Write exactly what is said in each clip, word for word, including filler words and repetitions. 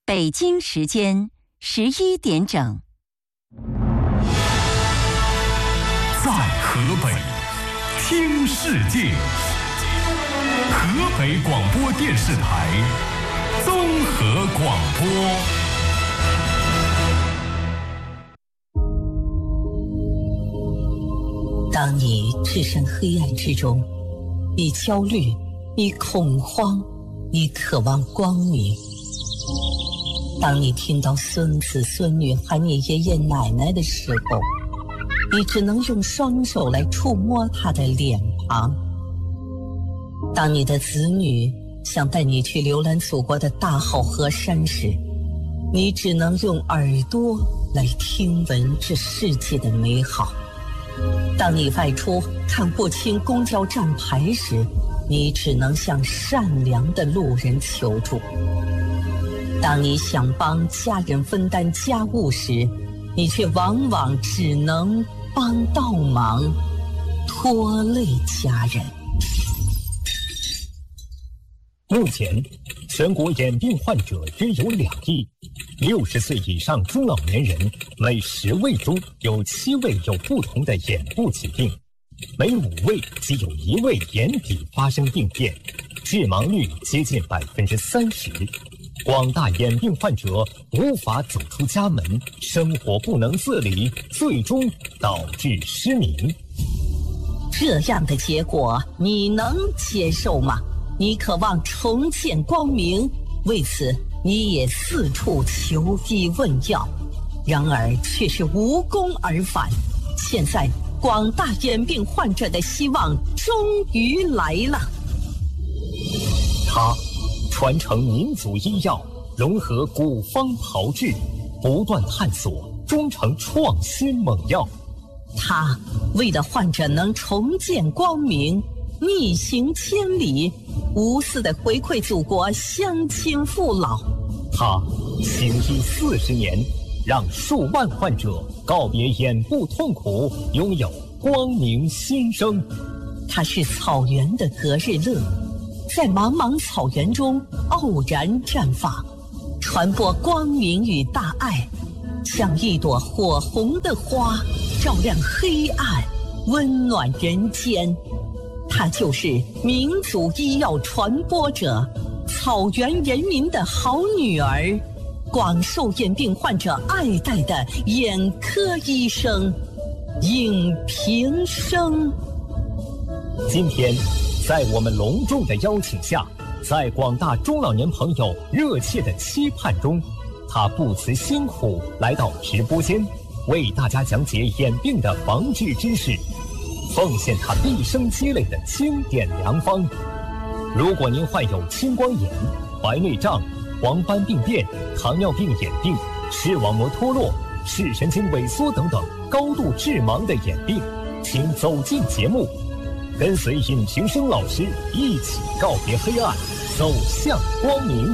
北京时间十一点整。 在河北听世界，河北广播电视台综合广播。 当你置身黑暗之中，你焦虑，你恐慌，你渴望光明。当你听到孙子孙女喊你爷爷奶奶的时候，你只能用双手来触摸他的脸庞。当你的子女想带你去浏览祖国的大好河山时，你只能用耳朵来听闻这世界的美好。当你外出看不清公交站牌时，你只能向善良的路人求助。当你想帮家人分担家务时，你却往往只能帮倒忙，拖累家人。 目前，全国眼病患者约有两亿，六十岁以上中老年人每十位中有七位有不同的眼部疾病，每五位即有一位眼底发生病变，致盲率接近百分之三十。广大眼病患者无法走出家门，生活不能自理，最终导致失明。 这样的结果你能接受吗？你渴望重见光明，为此你也四处求医问药，然而却是无功而返。现在广大眼病患者的希望终于来了。 他传承民族医药，融合古方炮制，不断探索，终成创新猛药。 他为了患者能重见光明，逆行千里，无私的回馈祖国乡亲父老。 他行医四十年，让数万患者告别眼部痛苦，拥有光明新生。 他是草原的隔日乐，在茫茫草原中傲然绽放，传播光明与大爱，像一朵火红的花，照亮黑暗，温暖人间。他就是民族医药传播者，草原人民的好女儿，广受眼病患者爱戴的眼科医生尹平生。 今天在我们隆重的邀请下，在广大中老年朋友热切的期盼中，他不辞辛苦来到直播间，为大家讲解眼病的防治知识，奉献他毕生积累的经典良方。如果您患有青光眼、白内障、黄斑病变、糖尿病眼病、视网膜脱落、视神经萎缩等等高度致盲的眼病，请走进节目，跟随尹平生老师一起告别黑暗，走向光明。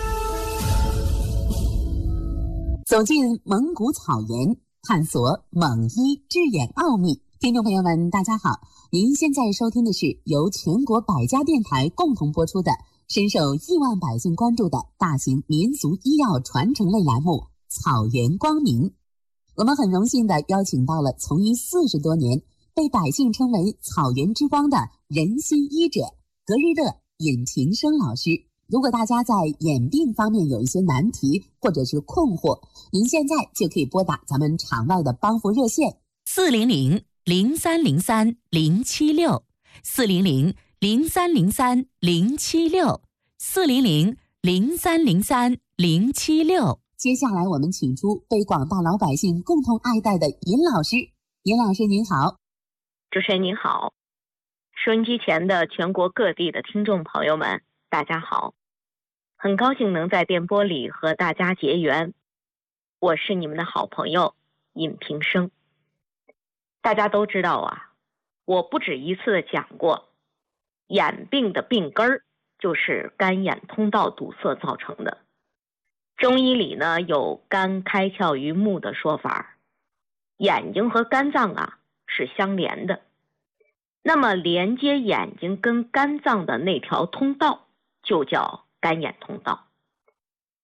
走进蒙古草原，探索蒙医治眼奥秘。听众朋友们，大家好，您现在收听的是由全国百家电台共同播出的深受亿万百姓关注的大型民俗医药传承类栏目《草原光明》。我们很荣幸地邀请到了从医四十多年，被百姓称为草原之光的人心医者隔日乐尹平生老师。如果大家在眼病方面有一些难题或者是困惑，您现在就可以拨打咱们场外的帮扶热线四零零零三零三零七六，四零零零三零三零七六，四零零零三零三零七六。 接下来我们请出被广大老百姓共同爱戴的尹老师。尹老师您好。 主持人您好，收音机前的全国各地的听众朋友们大家好，很高兴能在电波里和大家结缘，我是你们的好朋友尹平生。大家都知道啊，我不止一次的讲过，眼病的病根儿就是干眼通道堵塞造成的。中医里呢有肝开窍于目的说法，眼睛和肝脏啊是相连的，那么连接眼睛跟肝脏的那条通道就叫干眼通道。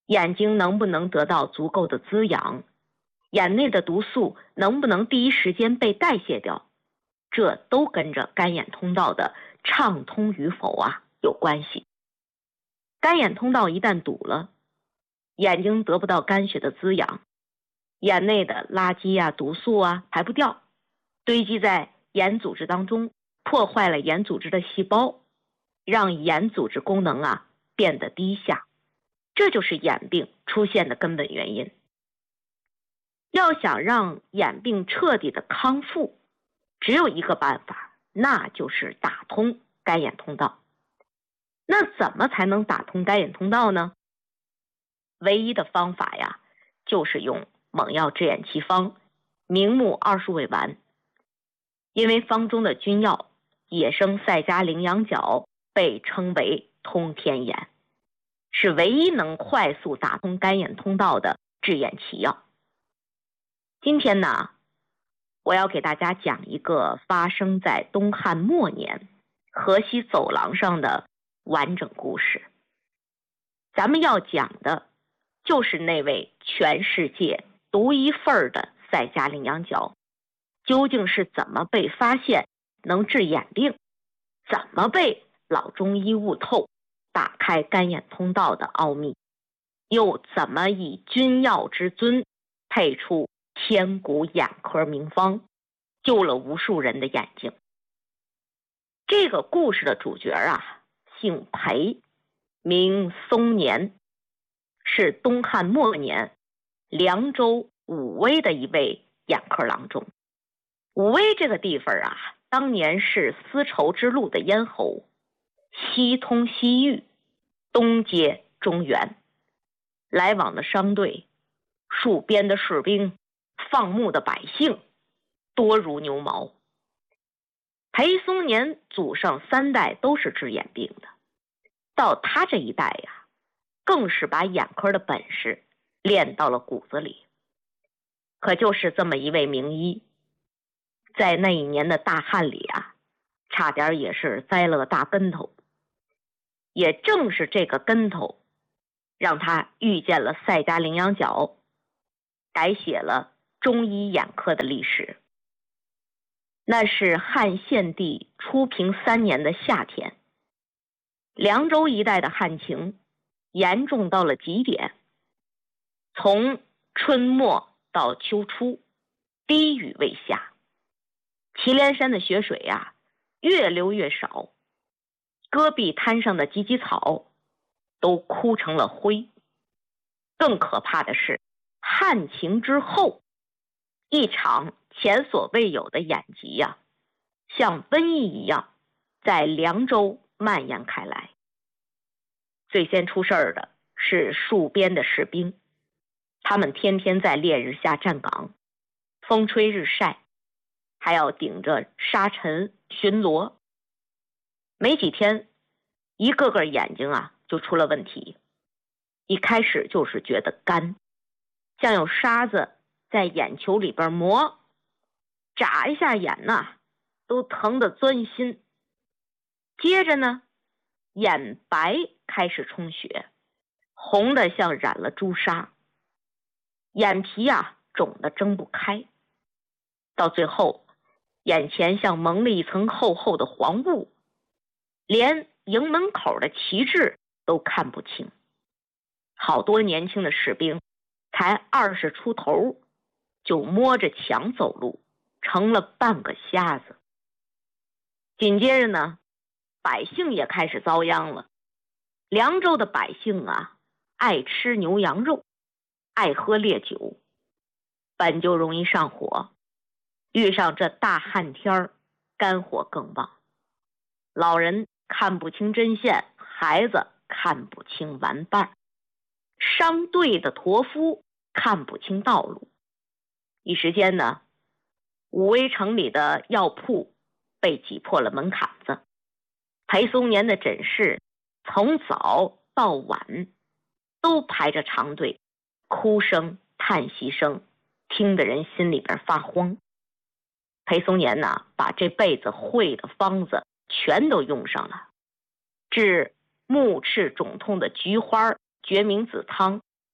眼睛能不能得到足够的滋养，眼内的毒素能不能第一时间被代谢掉，这都跟着干眼通道的畅通与否啊有关系。干眼通道一旦堵了，眼睛得不到肝血的滋养，眼内的垃圾啊、毒素啊排不掉，堆积在眼组织当中，破坏了眼组织的细胞，让眼组织功能啊变得低下，这就是眼病出现的根本原因。要想让眼病彻底的康复，只有一个办法，那就是打通干眼通道。那怎么才能打通干眼通道呢？唯一的方法呀，就是用猛药制眼奇方明目二数味丸。因为方中的君药野生赛迦羚羊角被称为通天眼，是唯一能快速打通干眼通道的制眼奇药。今天呢，我要给大家讲一个发生在东汉末年河西走廊上的完整故事。咱们要讲的就是那位全世界独一份的赛迦羚羊角究竟是怎么被发现能治眼病，怎么被老中医悟透打开干眼通道的奥秘，又怎么以君药之尊配出千古眼科名方，救了无数人的眼睛。这个故事的主角啊，姓裴，名松年，是东汉末年凉州武威的一位眼科郎中。武威这个地方啊，当年是丝绸之路的咽喉，西通西域，东接中原，来往的商队，戍边的士兵，放牧的百姓多如牛毛。裴松年祖上三代都是治眼病的，到他这一代呀，更是把眼科的本事练到了骨子里。可就是这么一位名医，在那一年的大旱里啊，差点也是栽了个大跟头。也正是这个跟头，让他遇见了赛迦羚羊角，改写了中医眼科的历史。那是汉献帝初平三年的夏天，凉州一带的旱情严重到了极点，从春末到秋初，滴雨未下，祁连山的雪水啊越流越少，戈壁滩上的芨芨草都枯成了灰。更可怕的是，旱情之后，一场前所未有的眼疾呀、啊，像瘟疫一样在凉州蔓延开来。最先出事儿的是戍边的士兵，他们天天在烈日下站岗，风吹日晒，还要顶着沙尘巡逻。没几天，一个个眼睛啊就出了问题。一开始就是觉得干，像有沙子在眼球里边磨，眨一下眼呐、啊，都疼得钻心。接着呢，眼白开始充血，红的像染了朱砂，眼皮啊肿得睁不开，到最后眼前像蒙了一层厚厚的黄雾，连营门口的旗帜都看不清。好多年轻的士兵才二十出头，就摸着墙走路，成了半个瞎子。紧接着呢，百姓也开始遭殃了。凉州的百姓啊，爱吃牛羊肉，爱喝烈酒，本就容易上火，遇上这大旱天儿，肝火更旺。老人看不清针线，孩子看不清玩伴，商队的驼夫看不清道路。一时间呢，武威城里的药铺被挤破了门槛子，裴松年的诊室从早到晚都排着长队，哭声叹息声听得人心里边发慌。裴松年呢，把这辈子会的方子全都用上了，治目赤肿痛的菊花决明子汤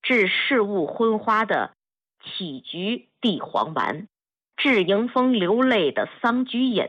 治事物昏花的起居地黄丸，治迎风流泪的桑菊饮，